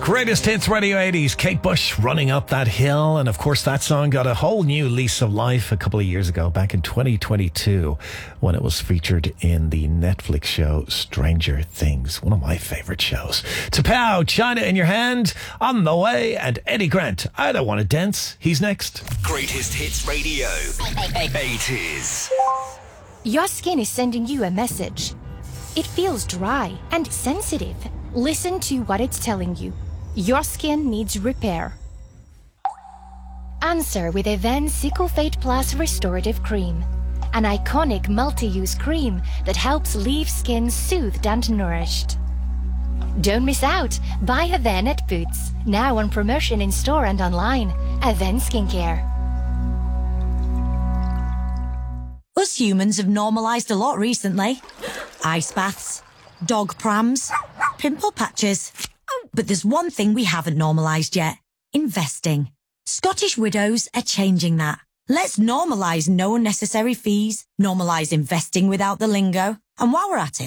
Greatest Hits Radio 80s, Kate Bush, Running Up That Hill. And of course, that song got a whole new lease of life a couple of years ago, back in 2022, when it was featured in the Netflix show Stranger Things, one of my favorite shows. T'Pau, China in Your Hand, on the way, and Eddie Grant, I Don't Want to Dance. He's next. Greatest Hits Radio 80s. Your skin is sending you a message. It feels dry and sensitive. Listen to what it's telling you. Your skin needs repair. Answer with Avène Cicaphate Plus Restorative Cream, an iconic multi-use cream that helps leave skin soothed and nourished. Don't miss out. Buy Avène at Boots, now on promotion in store and online. Avène Skincare. Us humans have normalised a lot recently. Ice baths, dog prams, pimple patches. But there's one thing we haven't normalised yet. Investing. Scottish Widows are changing that. Let's normalise no unnecessary fees, normalise investing without the lingo. And while we're at it,